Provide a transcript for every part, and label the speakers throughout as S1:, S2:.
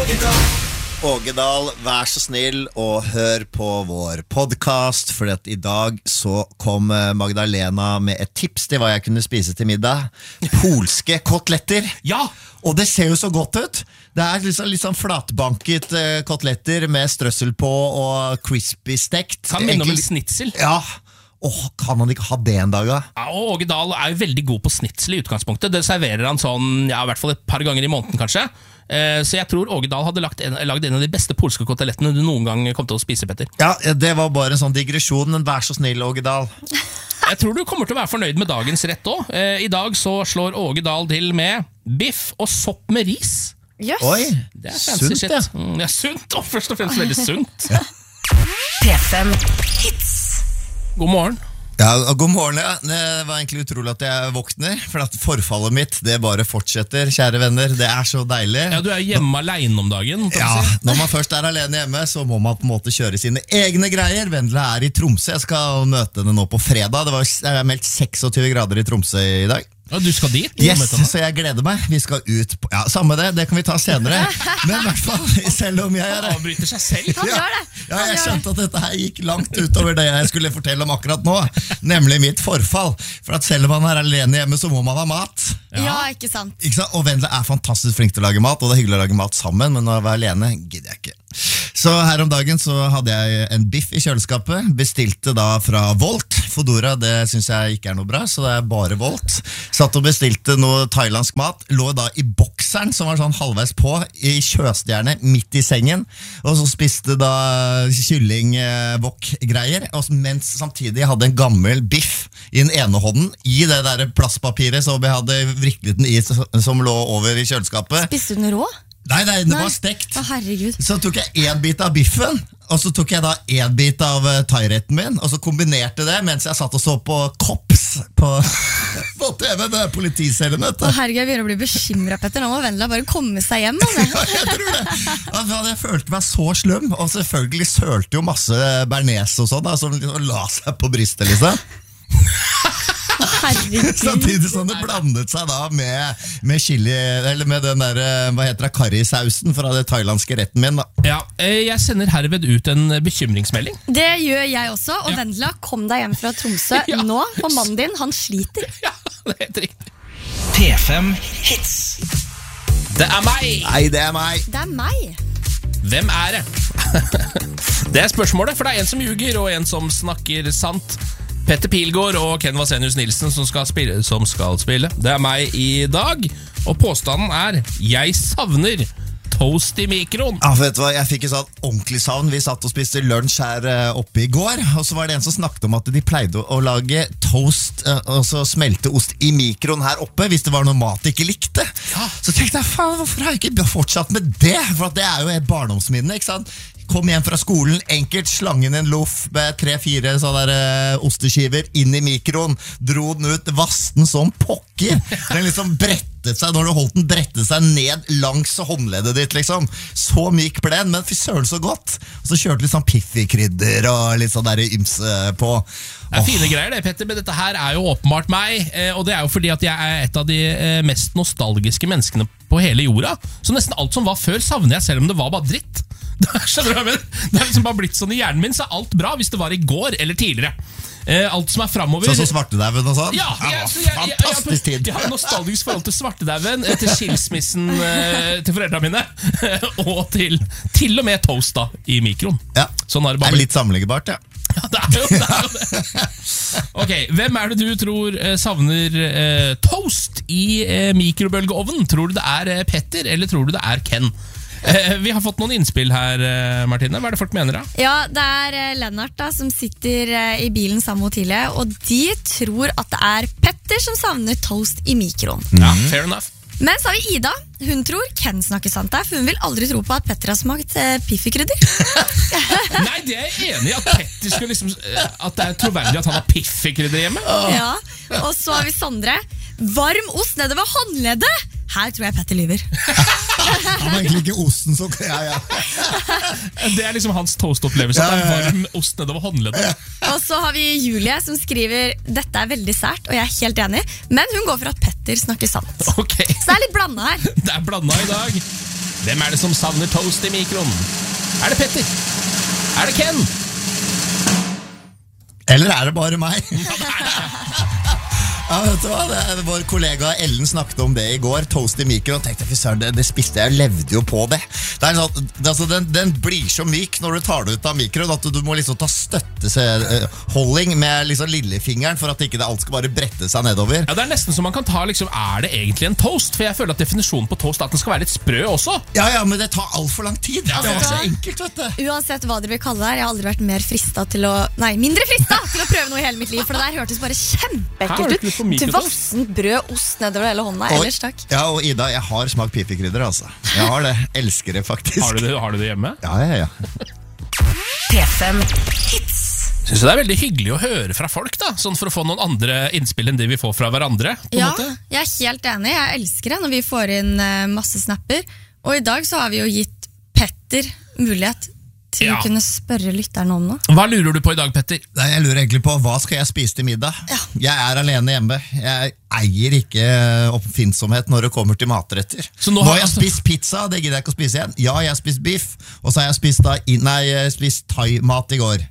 S1: Ågedal, vær så snill og hør på vår podcast, for at I dag så kom Magdalena med et tips til hva jeg kunne spise til middag. Polske koteletter.
S2: Ja!
S1: Og det ser jo så godt ut. Det litt sånn flatbanket koteletter med strøssel på og crispy stekt.
S2: Kan minne om en snitsel.
S1: Ja. Kan han ikke ha det en dag da?
S2: Ja, og Ågedal jo veldig god på snitsel I utgangspunktet. Det serverer han sånn, ja, I hvert fall et par ganger I måneden kanskje. Så jeg tror Ågedal hadde lagd en av de beste polske kotelettene du noen gang kom til å spise, Petter.
S1: Ja, det var bare en sånn digresjon, men vær så snill, Ågedal.
S2: Jeg tror du kommer til å være fornøyd med dagens rett også. I dag så slår Ågedal til med biff og sopp med ris.
S3: Yes.
S1: Oi,
S2: Det fancy
S1: sunt
S2: shit.
S1: ja.
S2: Ja, sunt, og først og fremst veldig sunt.
S3: P5 Hits.
S2: God morgen.
S1: Ja, god morgen, ja. Det var egentlig utrolig at jeg våkner, for at forfallet mitt, det bare fortsetter, kjære venner. Det så deilig.
S2: Ja, du hjemme alene om dagen.
S1: Ja, når man først alene hjemme, så må man på en måte kjøre sine egne greier. Vendela I Tromsø, jeg skal møte henne nå på fredag. Det var meldt 26 grader I Tromsø I dag.
S2: Ja, du skal dit?
S1: Yes, så jeg gleder meg. Vi skal ut på, ja, samme det kan vi ta senere. Men I hvert fall, selv om jeg
S2: Han avbryter seg selv.
S3: Han gjør det.
S1: Ja, jeg skjønte at dette her gikk langt utover det jeg skulle fortelle om akkurat nå. Nemlig mitt forfall. For at selv om man alene hjemme, så må man ha mat.
S3: Ja, ikke sant.
S1: Ikke sant? Og Vendela fantastisk flink til å lage mat, og det hyggelig å lage mat sammen, men når jeg var alene, gidder jeg ikke. Så her om dagen så hadde jeg en biff I kjøleskapet, bestilte da fra Volt. Fodora, det synes jeg ikke noe bra, så det bare Volt. Satt og bestilte noe thailandsk mat, lå da I bokseren, som var sånn halvveis på, I kjøstjerne, midt I sengen, og så spiste da kylling-wok-greier, mens samtidig jeg hadde en gammel biff I den ene hånden, I det der plastpapiret som jeg hadde vriklet den I, som lå over I kjøleskapet.
S3: Spiste du den rå?
S1: Nei, det var stekt.
S3: Å, herregud.
S1: Så tok jeg en bit av biffen, og så tok jeg da en bit av thairetten min, og så kombinerte det mens jeg satt og så på Kops på TV, det politisellen.
S3: Å, herregud, jeg begynner å bli bekymret, Petter. Nå må Vendela bare komme seg hjem. Altså.
S1: Ja, jeg tror det. Altså, jeg følte meg så slum, og selvfølgelig sølte jo masse bearnés og sånn, da, som la seg på brystet, liksom.
S3: Herregud.
S1: Samtidig som det blandet seg da med chili, eller med den der, hva heter det, karrisausen fra det thailandske retten min da.
S2: Ja, jeg sender herved ut en bekymringsmelding.
S3: Det gjør jeg også, og Vendela, kom deg hjem fra Tromsø
S2: Ja.
S3: nå, for mannen din, han sliter.
S2: Ja, det helt riktig.
S4: P5 Hits.
S2: Det meg!
S1: Nei, det meg.
S3: Det meg.
S2: Hvem det? Det spørsmålet, for det en som ljuger, og en som snakker sant. Petter Pilgaard og Ken Vasenius Nilsen som skal spille. Det meg I dag, og påstanden jeg savner toast I mikroen.
S1: Ja, vet du hva, jeg fikk en sånn ordentlig savn. Vi satt og spiste lunsj her oppe I går, og så var det en som snakket om at de pleide å lage toast, og så smelte ost I mikroen her oppe, hvis det var noe mat de ikke likte.
S2: Ja.
S1: Så tenkte jeg, faen, hvorfor har jeg ikke fortsatt med det? For at det jo et barndomsminne, ikke sant? Kom hjem fra skolen, enkelt slangen en loff med 3-4 sånne osteskiver inn I mikroen, dro den ut, vaste den som pokker. Den liksom brettet seg, når du holdt den, brettet seg ned langs håndleddet ditt, liksom. Så myk ble den, men fy søren så godt. Og så kjørte litt sånn piffikrydder og litt sånn der ymse på.
S2: Det fine greier det, Petter, men dette her jo åpenbart meg, og det jo fordi at jeg et av de mest nostalgiske menneskene på hele jorda. Så nesten alt som var før savner jeg, selv om det var bare dritt. Skjønner du hva jeg mener? Det liksom bare blitt sånn I hjernen min, så alt bra hvis det var I går eller tidligere. Alt som fremover.
S1: Så svartedauden og sånn?
S2: Ja,
S1: fantastisk tid.
S2: Jeg har nostalgisk forhold til svartedauden, til skilsmissen til foreldrene mine, og til og med toast da, I mikroen.
S1: Ja,
S2: sånn har det bare blitt.
S1: litt sammenliggbart, ja.
S2: Ja, det jo det. Ok, hvem det du tror savner toast I mikrobølgeovnen? Tror du det Petter, eller tror du det Ken? Vi har fått noen innspill her, Martine. Hva det folk mener da?
S3: Ja, det Lennart da, som sitter I bilen sammen med Otilie, og de tror at det Petter som savner toast I mikroen.
S2: Ja, fair enough.
S3: Men så har vi Ida. Hun tror Ken snakker sant der, for hun vil aldri tro på at Petter har smakt piffikrydder.
S2: Nei, det jeg enig I, at Petter skal liksom, at det troverdig at han har piffikrydder hjemme.
S3: Ja, og så har vi Sondre. Varm ost nedover håndleddet. Her tror jeg Petter lyver.
S1: Han var egentlig ikke osten, så ja.
S2: Det liksom hans toast-opplevelse, at det varm ost nedover håndleddet.
S3: Og så har vi Julie som skriver dette veldig sært, og jeg helt enig, men hun går for at Petter snakker sant.
S2: Ok.
S3: Så det litt blandet her.
S2: Det blandet I dag. Hvem er det som savner toast i mikroen? Er det Petter? Er det Ken?
S1: Eller er det bare meg? Ja, vet du hva? Vår kollega Ellen snakket om det i går. Toast i mikroen. Tenkte jeg, fy søren, det spiste jeg, levde jo på det. Det er sånn, altså, den blir så myk når du tar det ut av mikroen at du må liksom ta støtteholding med liksom lillefingeren for at ikke det alt skal bare brette seg nedover.
S2: Ja, det er nesten som man kan ta liksom, er det egentlig en toast? For jeg føler at definisjonen på toast er at den skal være litt sprø også.
S1: Ja, men det tar alt for lang tid.
S2: Ja,
S1: det var så
S3: ja.
S1: enkelt, vet du.
S3: Uansett hva dere vil kalle det her, jeg har aldri vært mer fristet til å mindre fristet til å prøve noe i hele mitt liv. For det der hørtes bare kjempeekkelt ut. Dvassent brød, ost nedover hele hånda. Ellers takk.
S1: Ja, og Ida, jeg har smakt pipikrydder, altså. Jeg har det. Elsker det, faktisk.
S2: Har du det hjemme?
S1: Ja.
S4: P5 Hits.
S2: Synes det er veldig hyggelig å høre fra folk, da, sånn for å få noen andre innspill enn de vi får fra hverandre. På en måte.
S3: Jeg er helt enig. Jeg elsker det når vi får inn masse snapper. Og i dag så har vi jo gitt Petter mulighet til å kunne spørre lytterne om noe.
S2: Hva lurer du på i dag, Petter?
S1: Nei, jeg lurer egentlig på, hva skal jeg spise til middag?
S3: Ja.
S1: Jeg er alene hjemme. Jeg eier ikke oppfinnsomhet når det kommer til matretter.
S2: Så nå
S1: har jeg spist pizza, det gidder jeg ikke å spise igjen. Ja, jeg har spist biff, og så har jeg spist thai-mat i går.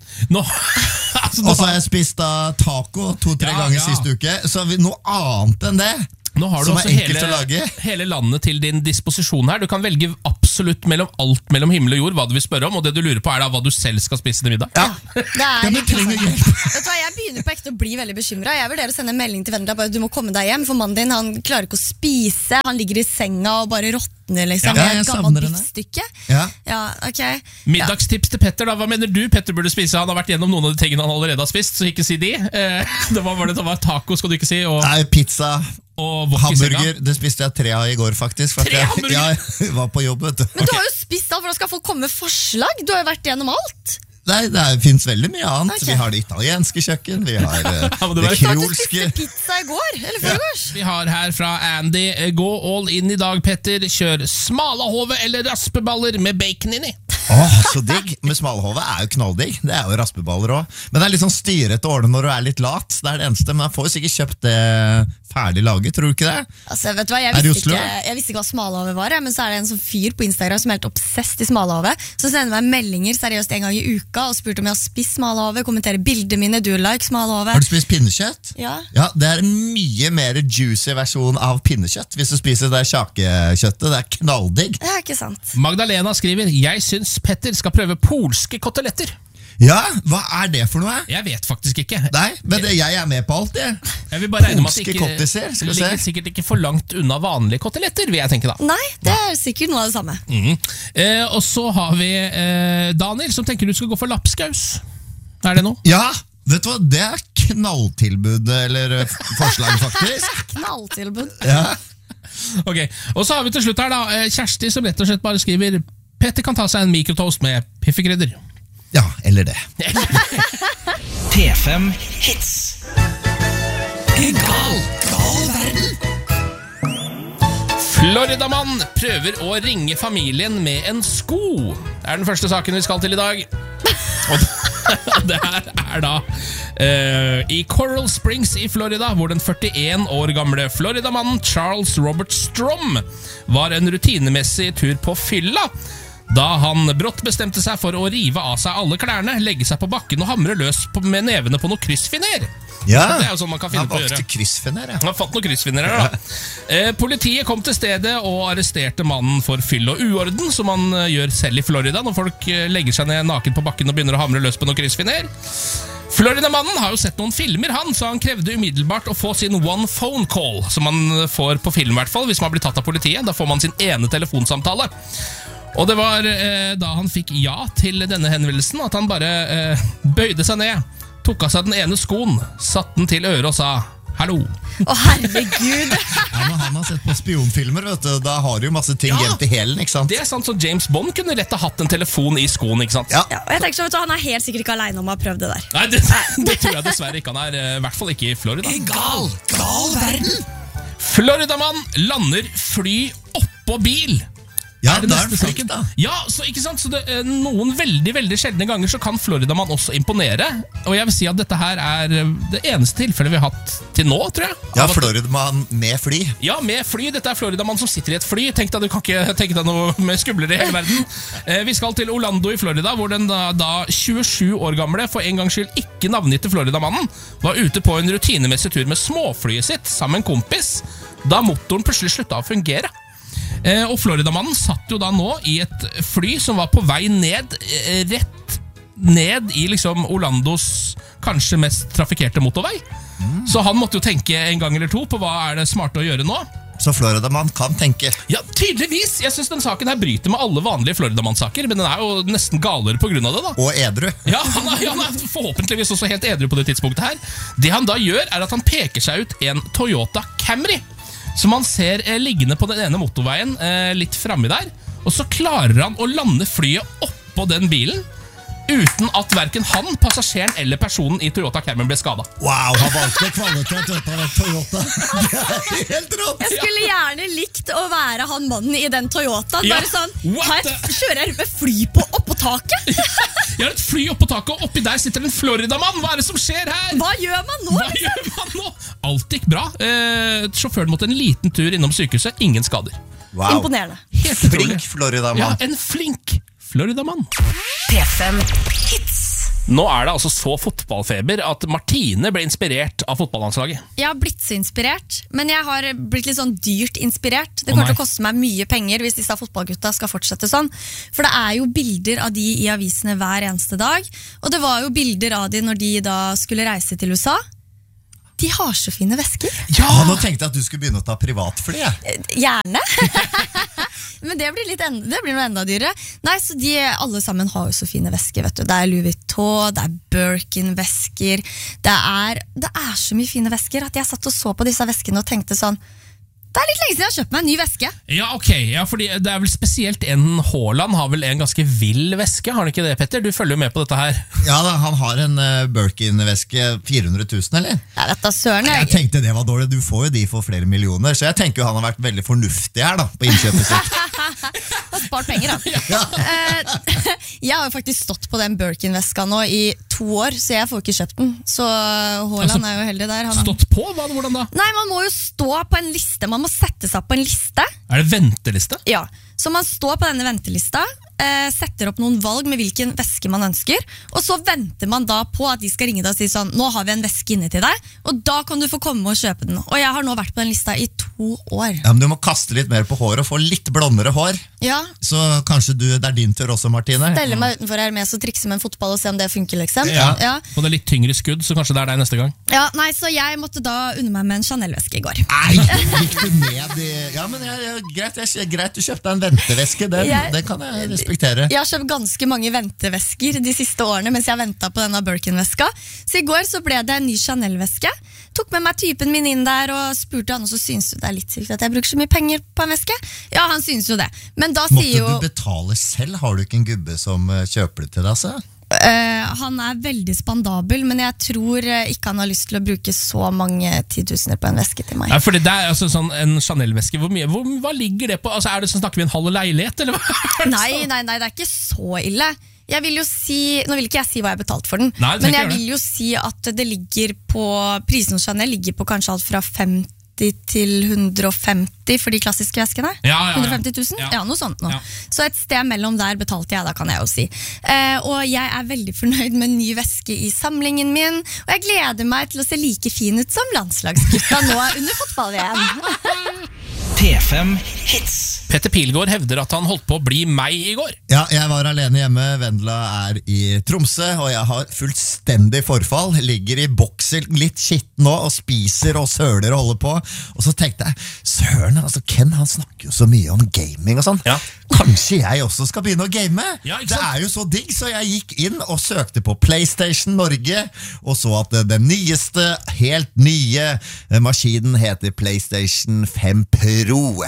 S1: Og så har jeg spist taco 2-3 ganger siste uke. Så noe annet enn det.
S2: Nå har du
S1: som
S2: også
S1: er enkelt å lage.
S2: hele landet til din disposisjon her. Du kan velge absolutt alt mellom himmel og jord hva du vil spørre om, og det du lurer på er da hva du selv skal spise til middag.
S1: Ja,
S3: Det er
S1: men trenger hjelp.
S3: Vet du hva, jeg begynner på ekte å bli veldig bekymret. Jeg vurderer å sende en melding til vennene bare du må komme deg hjem, for mannen din han klarer ikke å spise. Han ligger i senga og bare råtner liksom.
S1: Ja,
S3: med
S1: jeg
S3: et gammelt
S1: savner henne.
S3: biffstykke.
S1: Ja.
S3: Ok.
S2: Middagstips til Petter da, hva mener du Petter burde spise? Han har vært gjennom noen av de tingene han allerede har spist, så ikke si de. Det var taco, skal du ikke si, og
S1: Nei, pizza, hamburger, det spiste jeg 3 av i går faktisk.
S2: 3 hamburger?
S1: Jeg var på jobb, vet du.
S3: Men du har jo spist alt, hvordan skal folk komme med forslag? Du har jo vært gjennom alt.
S1: Nei, det finnes veldig mye annet.
S3: Ok.
S1: Vi har det italienske kjøkken, vi har
S2: men det
S1: det
S2: var-
S3: Du sa at du
S1: kreolske.
S3: spiste pizza i går, eller foregårs.
S2: Vi har her fra Andy, gå all in i dag, Petter. Kjør smalahove eller raspeballer med bacon inni.
S1: Så digg. Med smalhove er jo knalldigg. Det er jo raspeballer også. Men det er litt sånn styrete å ordne når du er litt lat. Det er det eneste, men jeg får jo sikkert kjøpt det ferdig laget, tror du ikke det?
S3: Altså, vet du hva?
S1: Er det i
S3: Jeg
S1: Oslo?
S3: visste ikke hva smalahove var, men så er det en sånn fyr på Instagram som er helt obsessed i smalahove, som sender meg meldinger seriøst en gang i uka og spurte om jeg har spist smalahove, kommenterer bildene mine, du like smalahove.
S1: Har du spist pinnekjøtt?
S3: Ja.
S1: Ja, det er en mye mer juicy versjon av pinnekjøtt. Hvis du spiser det sjakekjøttet, det er knalldigg.
S3: Det er ikke sant.
S2: Magdalena skriver, jeg syns Petter skal prøve polske koteletter.
S1: Ja, hva er det for noe?
S2: Jeg vet faktisk ikke.
S1: Nei, men jeg er med på alt det.
S2: Jeg vil bare regne med at det
S1: Polske
S2: ikke
S1: kottiser, skal vi se.
S2: ligger sikkert ikke for langt unna vanlige koteletter, vil jeg tenke da.
S3: Nei, det er sikkert noe av det samme.
S2: Og så har vi Daniel, som tenker du skal gå for lapskaus. Er det noe?
S1: Ja, vet du hva? Det er knalltilbud, eller forslag faktisk.
S3: Knalltilbud.
S1: Ja.
S2: Ok, og så har vi til slutt her da Kjersti, som rett og slett bare skriver Petter kan ta seg en mikrotoast med piffekrydder.
S1: Ja, eller det.
S4: P5 Hits.
S2: Gal verden. Floridamann prøver å ringe familien med en sko. Det er den første saken vi skal til i dag. Og det her er da i Coral Springs i Florida, hvor den 41 år gamle Floridamannen Charles Robert Strom var en rutinemessig tur på fylla, da han brått bestemte seg for å rive av seg alle klærne, legge seg på bakken og hamre løs med nevene på noe kryssfiner.
S1: Ja,
S2: Det er jo sånn man kan finne på å gjøre.
S1: kryssfinner, ja.
S2: Han har fått noen kryssfinner her da. Politiet kom til stedet og arresterte mannen for fyll og uorden, som man gjør selv i Florida når folk legger seg ned naken på bakken og begynner å hamre løs på noen kryssfinner. Florida-mannen har jo sett noen filmer, så han krevde umiddelbart å få sin one phone call, som man får på film i hvert fall, hvis man blir tatt av politiet. Da får man sin ene telefonsamtale. Og det var da han fikk ja til denne henvendelsen, at han bare bøyde seg ned, tok av seg den ene skoen, satt den til øret og sa hallo.
S3: Å, herregud.
S1: Ja, men han har sett på spionfilmer, vet du. Da har du jo masse ting gjemt i hælen, ikke sant?
S2: Det er sant, så James Bond kunne rett ha hatt en telefon i skoen, ikke sant?
S1: Ja.
S3: Ja, og jeg tenker så, vet du, han er helt sikkert ikke alene om å ha prøvd det der.
S2: Nei, det tror jeg dessverre ikke han er, i hvert fall ikke i Florida.
S4: Gal verden.
S2: Floridamann lander fly oppå bil.
S1: Ja,
S2: det
S1: da er
S2: neste
S1: den flink,
S2: saken.
S1: da.
S2: Ja, så ikke sant? Så noen veldig sjeldne ganger så kan Floridamann også imponere. Og jeg vil si at dette her er det eneste tilfellet vi har hatt til nå, tror jeg.
S1: Ja, Floridamann med fly.
S2: Ja, med fly. Dette er Floridamann som sitter i et fly. Tenk deg, du kan ikke tenke deg noe med skumlere i hele verden. Vi skal til Orlando i Florida, hvor den da 27 år gamle, for en gangs skyld ikke navngitte Floridamannen, var ute på en rutinemessig tur med småflyet sitt sammen med en kompis, da motoren plutselig slutta å fungere. Og Floridamannen satt jo da nå i et fly som var på vei ned, rett ned i liksom Orlandos kanskje mest trafikkerte motorvei. Så han måtte jo tenke en gang eller to på hva er det smarte å gjøre nå.
S1: Så Floridamann kan tenke.
S2: Ja, tydeligvis. Jeg synes den saken her bryter med alle vanlige Floridamann-saker, men den er jo nesten galere på grunn av det da.
S1: Og edru.
S2: Ja, han er forhåpentligvis også helt edru på det tidspunktet her. Det han da gjør er at han peker seg ut en Toyota Camry, som han ser liggende på den ene motorveien litt fremme der, og så klarer han å lande flyet oppå den bilen, uten at hverken han, passasjeren eller personen i Toyota Camry ble skadet.
S1: Wow, han valgte kvalitet ut av en Toyota. Det er helt rått.
S3: Jeg skulle gjerne likt å være han mannen i den Toyota.
S2: Ja,
S3: Bare sånn,
S2: what
S3: kjører jeg med fly oppå taket?
S2: Jeg har et fly oppå taket, og oppi der sitter en Floridamann. Hva er det som skjer her?
S3: Hva gjør man nå?
S2: Hva gjør man nå? Alt gikk bra. Sjåføren måtte en liten tur innom sykehuset. Ingen skader.
S1: Wow.
S3: Imponerende.
S2: Helt utrolig.
S1: Flink Floridamann.
S2: Ja, en flink Floridamann.
S4: P5 Hits.
S2: Nå er det altså så fotballfeber at Martine ble inspirert av fotballandslaget.
S3: Jeg har blitt så inspirert, men jeg har blitt litt sånn dyrt inspirert. Det kommer til å koste meg mye penger hvis disse fotballgutta skal fortsette sånn. For det er jo bilder av de i avisene hver eneste dag, og det var jo bilder av de når de da skulle reise til USA. De har så fine vesker.
S1: Ja, nå tenkte jeg at du skulle begynne å ta privatfly.
S3: Gjerne. Men det blir noe enda dyrere. Nei, så de alle sammen har jo så fine vesker, vet du. Det er Louis Vuitton, det er Birkin-vesker. Det er så mye fine vesker at jeg satt og så på disse veskene og tenkte sånn, det er litt lenge siden jeg har kjøpt meg en ny veske.
S2: Ja, ok. Ja, fordi det er vel spesielt en Haaland har vel en ganske vill veske, har han ikke det, Petter? Du følger jo med på dette her.
S1: Ja da, han har en Birkin-veske 400 000, eller?
S3: Jeg vet da, søren.
S1: Jeg tenkte det var dårlig, du får jo de for flere millioner, så jeg tenker jo han har vært veldig fornuftig her da, på innkjøpet sitt.
S3: Har spart penger, da. Jeg har jo faktisk stått på den Birkin-veska nå i 2 år, så jeg får ikke kjøpt den. Så Haaland er jo heldig der.
S2: Stått på? Hvordan da?
S3: Nei, man må jo stå på en liste. Man må sette seg på en liste.
S2: Er det venteliste?
S3: Ja, så man står på denne ventelista, setter opp noen valg med hvilken veske man ønsker, og så venter man da på at de skal ringe deg og si sånn, nå har vi en veske inne til deg, og da kan du få komme og kjøpe den. Og jeg har nå vært på den lista i 2 år.
S1: Ja, men du må kaste litt mer på håret og få litt blondere hår.
S3: Ja.
S1: Så kanskje det er din tur også, Martine.
S3: Stelle meg utenfor Hermes og trikse med en fotball og se om det funker, liksom.
S2: Ja. Og det er litt tyngre skudd, så kanskje det er deg neste gang.
S3: Ja, nei, så jeg måtte da unne meg med en Chanel-veske i går.
S1: Nei, gikk du ned i... Ja, men greit, du kjøpte en venteveske, det kan jeg respektere.
S3: Jeg har kjøpt ganske mange ventevesker de siste årene mens jeg ventet på denne Birkin-veska. Så i går så ble det en ny Chanel-veske. Tok med meg typen min inn der og spurte han, og så synes du det er litt sykt at jeg bruker så mye penger på en veske? Ja, han synes jo det. Men da sier jo...
S1: Måtte du betale selv? Har du ikke en gubbe som kjøper det til deg, så?
S3: Han er veldig spandabel, men jeg tror ikke han har lyst til å bruke så mange 10 000 på en veske til meg.
S2: Ja, fordi det er altså sånn en Chanel-veske, hva ligger det på? Altså, er det sånn, snakker vi en halv leilighet, eller hva?
S3: Nei, det er ikke så ille. Jeg vil jo si, nå vil ikke jeg si hva jeg har betalt for den,
S2: Nei,
S3: men jeg vil jo si at det ligger på, prisen hos Chanel ligger på kanskje alt fra 50 til 150 for de klassiske veskene. 150 000? Ja, noe sånt nå.
S2: Ja.
S3: Så et sted mellom der betalte jeg, da kan jeg jo si. Og jeg er veldig fornøyd med en ny veske i samlingen min, og jeg gleder meg til å se like fin ut som landslagsgutta nå under fotball-VM.
S4: P5 Hits.
S2: Petter Pilgaard hevder at han holdt på å bli meg i går.
S1: Ja, jeg var alene hjemme, Vendela er i Tromsø, og jeg har fullstendig forfall. Ligger i bokser litt skitten nå, og spiser og søler og holder på. Og så tenkte jeg, søren, altså Ken han snakker jo så mye om gaming og sånn.
S2: Ja.
S1: Kanskje jeg også skal begynne å game?
S2: Ja, ikke sant?
S1: Det er jo så digg, så jeg gikk inn og søkte på PlayStation Norge, og så at den nyeste, helt nye maskinen heter PlayStation 5 Pro.
S2: Ja.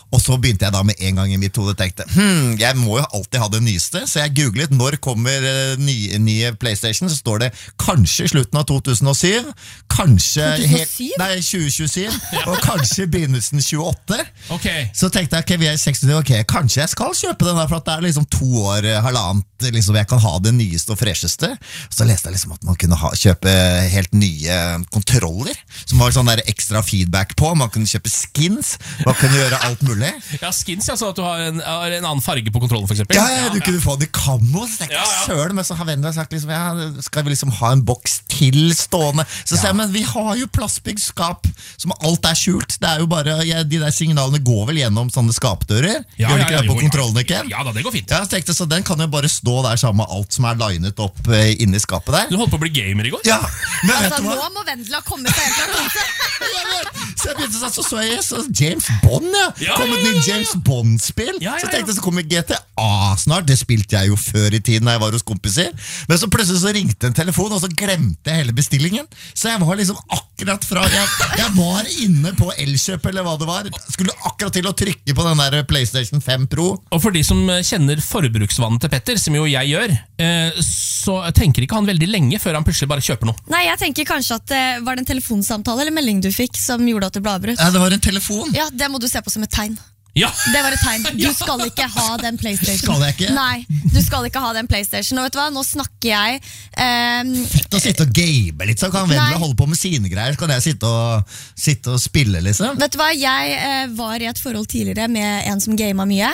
S1: Og så begynte jeg da med en gang i mitt hode tenkte, jeg må jo alltid ha det nyeste, så jeg googlet når kommer nye PlayStation, så står det kanskje i slutten av 2007, kanskje
S3: 2007?
S1: Nei, 2027, og kanskje begynnelsen 28.
S2: Ok.
S1: Så tenkte jeg, ok, vi er 60, ok, kanskje jeg skal kjøpe den der, for at det er liksom 2 år, halvannet, liksom jeg kan ha det nyeste og fresheste. Så leste jeg liksom at man kunne kjøpe helt nye kontroller, som var sånn der ekstra feedback på, man kunne kjøpe skins, man kunne gjøre alt mulig.
S2: Ja, skins, altså at du har en annen farge på kontrollen, for eksempel.
S1: Ja, du kunne få det i kammo, så tenkte jeg, søren, men så har vennen sagt liksom, skal vi liksom ha en boks til stående? Så sier jeg, men vi har jo plastbyggskap, som alt er skjult, det er jo bare, de der signalene går vel gjennom sånne skapdører, gjør det ikke det på kontrollen, ikke?
S2: Ja da, det går fint.
S1: Ja, så tenkte jeg, så den kan jo bare stå der sammen med alt som er linet opp inne i skapet der.
S2: Du holdt på å bli gamer i går?
S1: Ja, men vet
S3: Altså,
S1: du hva?
S3: nå må Vendela komme seg hjem fra konse.
S1: Så jeg begynte så jeg så James Bond, kom et nytt James Bond-spill. Så tenkte jeg så kommer GTA snart. Det spilte jeg jo før i tiden da jeg var hos kompiser. Men så plutselig så ringte en telefon, og så glemte jeg hele bestillingen. Så jeg var liksom akkurat fra jeg var inne på Elkjøp eller hva det var. Skulle akkurat til å trykke på den der PlayStation 5 Pro.
S2: Og for de som kjenner forbruksvanen til Petter, som jo jeg gjør, så tenker ikke han veldig lenge før han plutselig bare kjøper noe.
S3: Nei, jeg tenker kanskje at var det en telefonsamtale eller melding du fikk som gjorde at du ble avbrutt?
S1: Ja, det var en telefon.
S3: Ja, det må du se på som et tegn.
S2: Ja!
S3: Det var et tegn. Du skal ikke ha den PlayStation.
S1: Skal jeg ikke?
S3: Nei, du skal ikke ha den PlayStation. Og vet du hva, nå snakker jeg
S1: Fett å sitte og game litt, så kan Vendela holde på med sine greier. Så kan jeg sitte og spille, liksom.
S3: Vet du hva, jeg var i et forhold tidligere med en som gamet mye.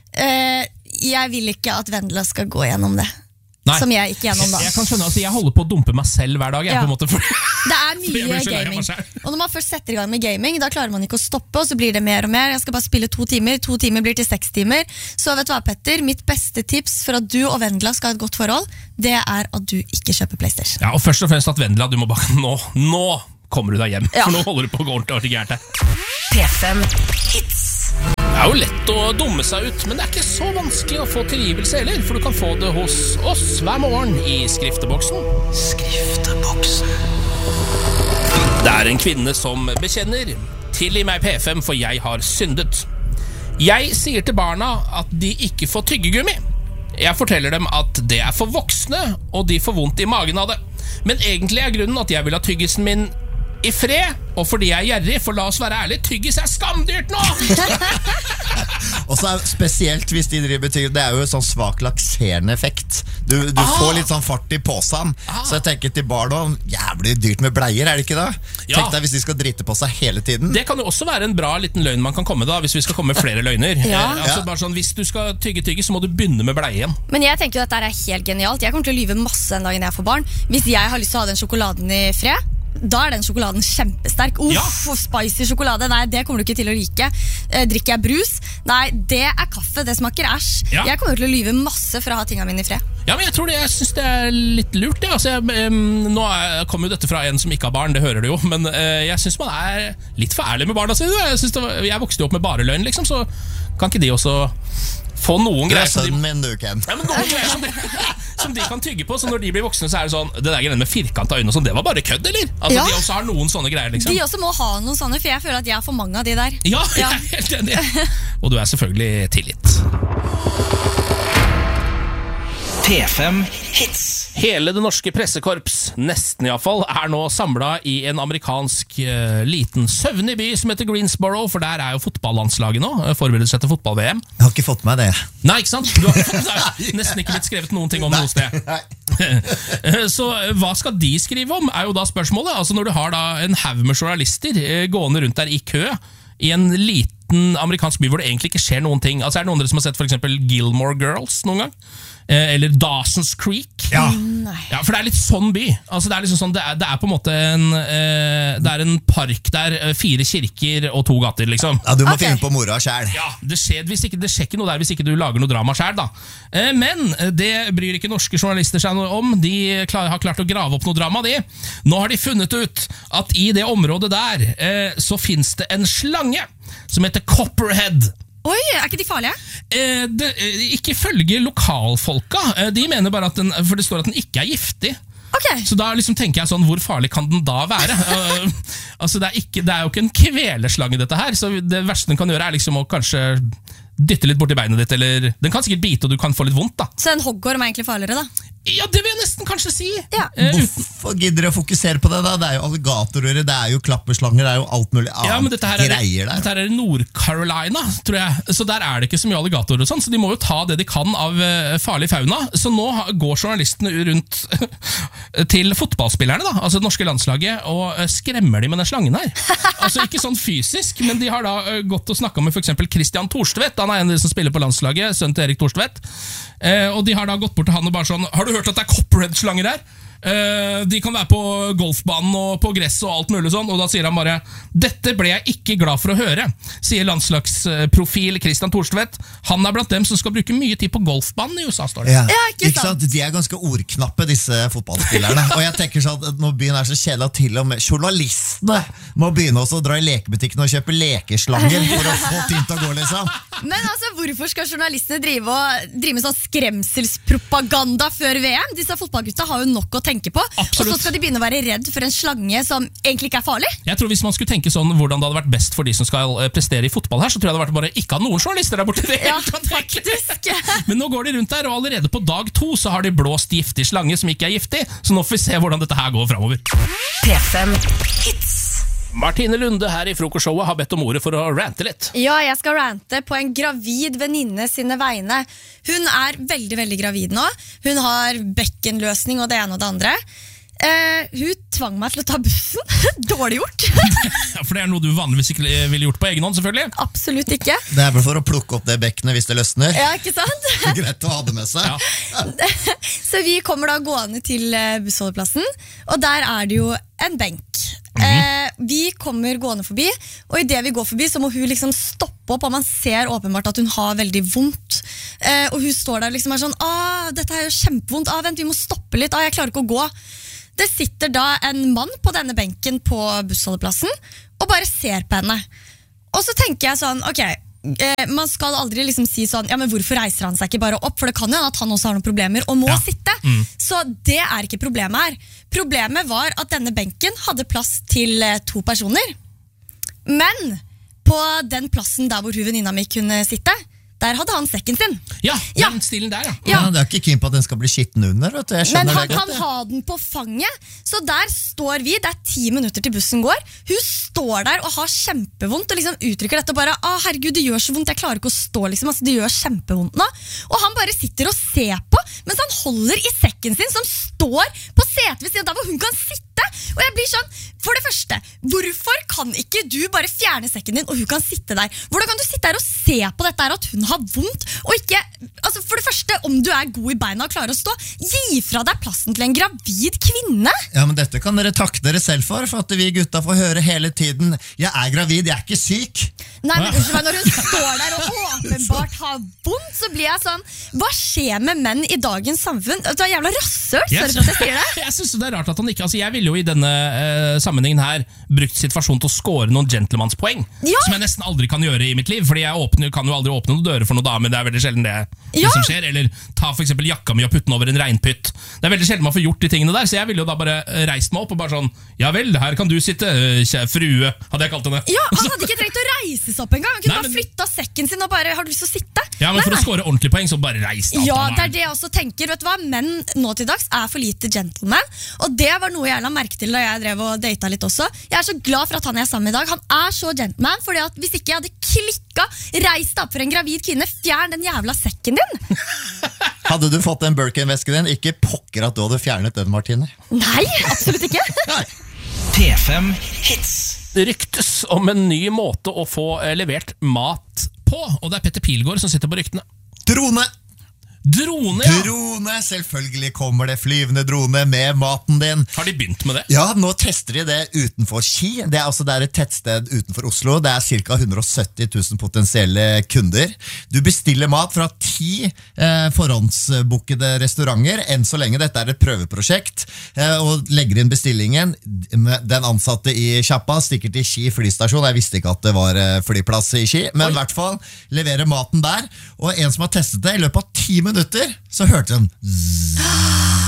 S3: Jeg vil ikke at Vendela skal gå gjennom det.
S2: Nei.
S3: Som jeg gikk gjennom da.
S2: Jeg kan skjønne, altså jeg holder på å dumpe meg selv hver dag.
S3: Ja.
S2: På en måte, for
S3: Det er
S2: Fordi jeg
S3: mye
S2: blir så lei av
S3: gaming.
S2: meg selv.
S3: Og når man først setter i gang med gaming, da klarer man ikke å stoppe, og så blir det mer og mer. Jeg skal bare spille 2 timer, 2 timer blir til 6 timer. Så vet du hva, Petter, mitt beste tips for at du og Vendela skal ha et godt forhold, det er at du ikke kjøper PlayStation.
S2: Ja, og først og fremst at Vendela, du må bare nå kommer du deg hjem.
S3: Ja.
S2: For nå holder du på å gå ordentlig gærent her.
S4: P5 Hits.
S2: Det er jo lett å dumme seg ut, men det er ikke så vanskelig å få tilgivelse heller, for du kan få det hos oss hver morgen i skrifteboksen.
S4: Skrifteboksen.
S2: Det er en kvinne som bekjenner: tilgi meg P5, for jeg har syndet. Jeg sier til barna at de ikke får tyggegummi. Jeg forteller dem at det er for voksne, og de får vondt i magen av det. Men egentlig er grunnen at jeg vil ha tyggisen min i fred, og fordi jeg er gjerrig, for la oss være ærlig, tyggis er skamdyrt nå!
S1: Og så er spesielt hvis de driver tyggis, det er jo en sånn svak lakserende effekt. Du får litt sånn fart i påsen. Så jeg tenker til barna, jævlig dyrt med bleier, er det ikke da?
S2: Ja.
S1: Tenk deg hvis de skal drite på seg hele tiden.
S2: Det kan jo også være en bra liten løgn man kan komme da, hvis vi skal komme med flere løgner.
S3: Ja.
S2: Altså bare sånn, hvis du skal tygge, så må du begynne med bleie igjen.
S3: Men jeg tenker jo at dette er helt genialt. Jeg kommer til å lyve masse den dagen jeg får barn. Hvis jeg har lyst til å ha den sjokoladen i fred, da er den sjokoladen kjempesterk. Spicy sjokolade, nei, det kommer du ikke til å like. Drikker jeg brus? Nei, det er kaffe, det smaker æsj.
S2: Ja.
S3: Jeg kommer til å lyve masse for å ha tingene mine i fred.
S2: Ja, men jeg synes det er litt lurt det. Altså, nå kommer jo dette fra en som ikke har barn, det hører du jo. Men jeg synes man er litt for ærlig med barna sine. Jeg vokste jo opp med bare løgn, liksom, så kan ikke de også få noen
S1: Det
S2: greier
S1: er sønnen min, du, Ken.
S2: Ja, men noen greier som de kan tygge på. Så når de blir voksne, så er det sånn, det der greiene med firkanta øyne og sånn, det var bare kødd, eller? Altså,
S3: Ja.
S2: de også har noen sånne greier, liksom.
S3: De også må ha noen sånne, for jeg føler at jeg har for mange av de der.
S2: Ja, jeg
S3: Ja.
S2: er helt enig. Og du er selvfølgelig tilgitt.
S4: P5 Hits.
S2: Hele det norske pressekorps, nesten i hvert fall, er nå samlet i en amerikansk liten søvnig by som heter Greensboro, for der er jo fotballandslaget nå, forbereder seg til fotball-VM.
S1: Jeg har ikke fått med det.
S2: Nei, ikke sant? Du har nesten ikke blitt skrevet noen ting om noe sted. Så hva skal de skrive om, er jo da spørsmålet. Altså når du har da en haug med journalister gående rundt der i kø, i en liten amerikansk by hvor det egentlig ikke skjer noen ting. Altså er det noen dere som har sett for eksempel Gilmore Girls noen gang? Eller Dawson's Creek?
S1: Ja.
S2: Ja, for det er litt sånn by. Altså det er liksom sånn, det er på en måte det er en park der, 4 kirker og 2 gater, liksom.
S1: Ja, du må
S3: Ok.
S1: finne på mora selv.
S2: Ja, det skjer ikke noe der hvis ikke du lager noe drama selv da. Men det bryr ikke norske journalister seg noe om. De har klart å grave opp noe drama, de. Nå har de funnet ut at i det området der så finnes det en slange som heter Copperhead.
S3: Oi, er ikke de farlige?
S2: Ikke følge lokalfolka. De mener bare at for det står at den ikke er giftig.
S3: Ok.
S2: Så da liksom tenker jeg sånn, hvor farlig kan den da være? Altså det er jo ikke en kveleslange dette her, så det verste den kan gjøre er liksom å kanskje dytte litt bort i beinet ditt, eller den kan sikkert bite og du kan få litt vondt da.
S3: Så en hoggorm er egentlig farligere da?
S2: Ja, det vil jeg nesten kanskje si.
S3: Ja.
S1: Hvorfor gidder dere å fokusere på det da? Det er jo alligatorer, det er jo klapperslanger, det er jo alt mulig annet
S2: Ja, men dette her
S1: greier der.
S2: dette her er Nord-Carolina, tror jeg. Så der er det ikke så mye alligatorer og sånn, så de må jo ta det de kan av farlig fauna. Så nå går journalistene rundt til fotballspillerne, da, altså det norske landslaget, og skremmer de med den slangen her. Altså ikke sånn fysisk, men de har da gått og snakket med for eksempel Christian Thorstvedt. Han er en av de som spiller på landslaget, sønnen til Erik Thorstvedt. Og de har da gått bort til han og bare sånn, har du hørt at det er copperhead-slanger her? De kan være på golfbanen og på gress og alt mulig sånn, og da sier han bare, dette ble jeg ikke glad for å høre, sier landslagsprofil Christian Thorstvedt. Han er blant dem som skal bruke mye tid på golfbanen i USA, står det.
S1: Ja,
S3: Ja, ikke
S1: ikke sant? De er ganske ordknappe, disse fotballspillerne. Og jeg tenker sånn at når byen er så kjedelig, at til og med journalistene må begynne også å dra i lekebutikken og kjøpe lekeslanger for å få ting til å gå, liksom.
S3: Men altså, hvorfor skal journalistene drive med sånn skremselspropaganda før VM? Disse fotballgutta har jo nok å tenke på.
S2: Absolutt.
S3: Og så skal de begynne å være redd for en slange som egentlig ikke er farlig.
S2: Jeg tror hvis man skulle tenke sånn hvordan det hadde vært best for de som skal prestere i fotball her, så tror jeg det hadde vært bare ikke ha noen journalister der borte.
S3: Ja, faktisk.
S2: Men nå går de rundt der, og allerede på dag 2 så har de blåst giftig slange som ikke er giftig, så nå får vi se hvordan dette her går fremover.
S4: P5 Hits.
S2: Martine Lunde her i Frokostshowet har bedt om ordet for å rante litt.
S3: Ja, jeg skal rante på en gravid venninne sine vegne. Hun er veldig, veldig gravid nå. Hun har bekkenløsning og det ene og det andre. Hun tvang meg til å ta bussen. Dårlig gjort.
S2: Ja, for det er noe du vanligvis ikke ville gjort på egen hånd, selvfølgelig.
S3: Absolutt ikke.
S1: Det er vel for å plukke opp det bekkenet hvis det løsner.
S3: Ja, ikke sant?
S1: Det er greit å ha det med seg.
S2: Ja.
S3: Så vi kommer da gående til bussholdeplassen, og der er det jo en benk. Vi kommer gående forbi, og i det vi går forbi så må hun liksom stoppe opp, og man ser åpenbart at hun har veldig vondt. Og hun står der liksom er sånn, dette er jo kjempevondt, vent, vi må stoppe litt, jeg klarer ikke å gå. Det sitter da en mann på denne benken på bussholdeplassen og bare ser på henne. Og så tenker jeg sånn, ok, man skal aldri liksom si sånn, ja, men hvorfor reiser han seg ikke bare opp? For det kan jo at han også har noen problemer og må sitte. Så det er ikke problemet her. Problemet var at denne benken hadde plass til 2 personer. Men på den plassen der hvor hun venninna mi kunne sitte, der hadde han sekken sin.
S2: Ja,
S3: Ja.
S2: den stilen der, ja.
S1: Ja, det er ikke keen på at den skal bli skitten under, vet du. Jeg
S3: Men
S1: skjønner
S3: han
S1: det
S3: kan
S1: godt.
S3: ha den på fanget. Så der står vi, det er 10 minutter til bussen går. Hun står der og har kjempevondt og liksom uttrykker dette og bare, herregud, det gjør så vondt, jeg klarer ikke å stå liksom, altså, det gjør kjempevondt nå. Og han bare sitter og ser på, mens han holder i sekken sin som står på setet ved siden der hvor hun kan sitte. Og jeg blir sånn, for det første, hvorfor kan ikke du bare fjerne sekken din og hun kan sitte der? Hvordan kan du sitte der og se på dette her at hun har vondt, og ikke, altså for det første, om du er god i beina og klarer å stå, gi fra deg plassen til en gravid kvinne.
S1: Ja, men dette kan dere takke dere selv for at vi gutta får høre hele tiden. Jeg er gravid, jeg er ikke syk.
S3: Nei, men unnskyld meg, når hun står der og åpenbart har vondt, så blir jeg sånn, hva skjer med menn i dagens samfunn? Du er jævla rasshøl, sorry for at jeg sier det.
S2: Jeg synes det er rart at han ikke, altså jeg ville jo i denne sammenhengen her brukt situasjonen til å score noen gentlemannspoeng,
S3: Ja.
S2: som jeg nesten aldri kan gjøre i mitt liv, fordi jeg kan jo aldri åpne noen dører for noen damer, det er veldig sjelden det
S3: Ja.
S2: som skjer, eller ta for eksempel jakka mi og putte den over en regnpytt. Det er veldig sjelden man får gjort de tingene der, så jeg ville jo da bare reist meg opp og bare sånn, ja vel, her kan du sitte, kjære frue, hadde jeg kalt henne.
S3: Ja, han hadde ikke trengt å reise seg opp en gang. Han kunne
S2: Nei,
S3: bare
S2: men-
S3: flytta sekken sin og bare, har du lyst til å sitte?
S2: Ja, men for å score ordentlig poeng, så bare reis deg opp.
S3: Ja,
S2: da,
S3: det er det jeg også tenker. Vet du hva? Menn nå til dags er for lite gentleman, og det var noe jeg la merke til da jeg drev og data litt også. Jeg er så glad for at han jeg er sammen med i dag. Han er så gentleman, fordi at hvis ikke jeg hadde klikka, reist deg opp for en gravid kvinne, fjern den jævla sekken din.
S1: Hadde du fått den Birkin-vesken din, ikke pokker at du hadde fjernet den, Martine.
S3: Nei, absolutt ikke.
S1: Nei.
S4: P5 Hits.
S2: Det ryktes om en ny måte å få levert mat på, og det er Petter Pilgaard som sitter på ryktene.
S1: Drone!
S2: Drone, ja!
S1: Drone! Selvfølgelig kommer det flyvende drone med maten din.
S2: Har de begynt med det?
S1: Ja, nå tester de det utenfor Ski. Det er et tettsted utenfor Oslo. Det er ca. 170 000 potensielle kunder. Du bestiller mat fra 10 forhåndsbookede restauranter. Enn så lenge dette er et prøveprosjekt. Og legger inn bestillingen. Den ansatte i Kjappa stikker til Ski flystasjon. Jeg visste ikke at det var flyplass i Ski, men i hvert fall leverer maten der. Og en som har testet det, i løpet av 10 minutter så hørte den zzz.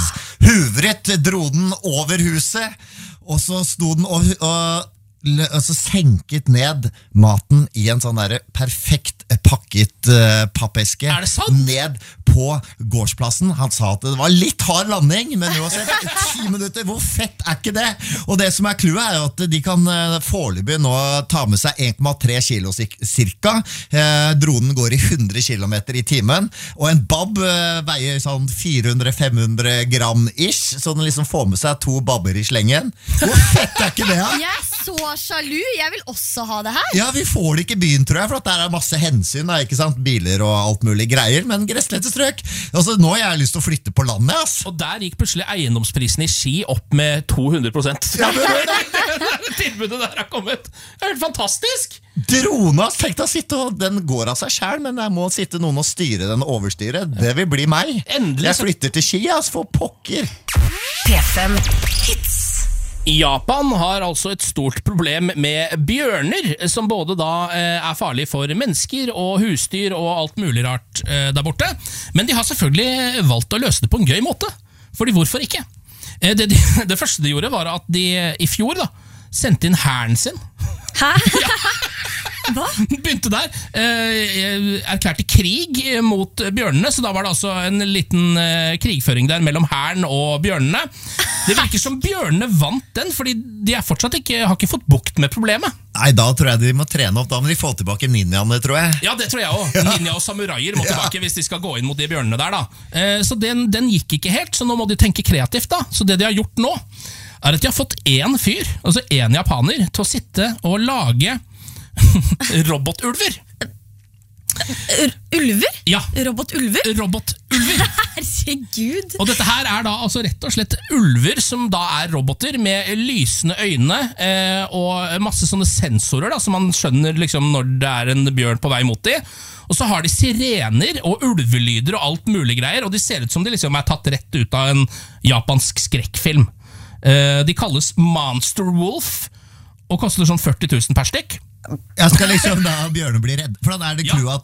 S1: huvret, dro den over huset, og så sto den og så senket ned maten i en sånn der perfekt pakket pappeske.
S2: Er det sant?
S1: Ned på gårdsplassen. Han sa at det var litt hard landing, men uansett 10 minutter, hvor fett er ikke det? Og det som er clouet er jo at de kan foreløpig nå ta med seg 1,3 kilo cirka. Dronen går i 100 km i timen, og en bab veier sånn 400-500 gram ish, så den liksom får med seg 2 babber i slengen. Hvor fett er ikke det? Ja?
S3: Jeg er så sjalu, jeg vil også ha det her.
S1: Ja, vi får det ikke i byen, tror jeg, for at der er masse hensyn, da, ikke sant? Biler og alt mulig greier, men gresslette strøk. Altså, nå har jeg lyst til å flytte på landet, ass.
S2: Og der gikk plutselig eiendomsprisen i Ski opp med 200%.
S1: Ja, men
S2: Det tilbudet der har kommet. Det er helt fantastisk.
S1: Drona, tenk deg å sitte, og den går av seg selv, men jeg må sitte noen og styre den overstyret. Det vil bli meg.
S2: Endelig
S1: Jeg flytter til Ski, ass, for pokker.
S4: P5 Hits.
S2: Japan har altså et stort problem med bjørner, som både da er farlig for mennesker og husdyr og alt mulig rart der borte. Men de har selvfølgelig valgt å løse det på en gøy måte. Fordi hvorfor ikke? Det første de gjorde var at de i fjor da, sendte inn hæren sin.
S3: Hæ? Hva?
S2: Begynte der, erklærte krig mot bjørnene, så da var det altså en liten krigføring der mellom hæren og bjørnene. Det virker som bjørnene vant den, fordi de har ikke fått bukt med problemet.
S1: Nei, da tror jeg de må trene opp, da må de få tilbake ninjaene, tror jeg.
S2: Ja, det tror jeg også. Ninja og samuraier må tilbake hvis de skal gå inn mot de bjørnene der da. Så den gikk ikke helt, så nå må de tenke kreativt da. Så det de har gjort nå, er at de har fått en fyr, altså en japaner, til å sitte og lage robotulver.
S3: Ulver?
S2: Ja.
S3: Robotulver?
S2: Robotulver.
S3: Herregud.
S2: Og dette her er da altså rett og slett ulver som da er roboter med lysende øyne og masse sånne sensorer da, så man skjønner liksom når det er en bjørn på vei mot de. Og så har de sirener og ulvelyder og alt mulig greier, og de ser ut som de liksom er tatt rett ut av en japansk skrekkfilm. De kalles Monster Wolf og koster sånn 40 000 per stykk.
S1: Jeg skal liksom da bjørne bli redd, for da er det clouet at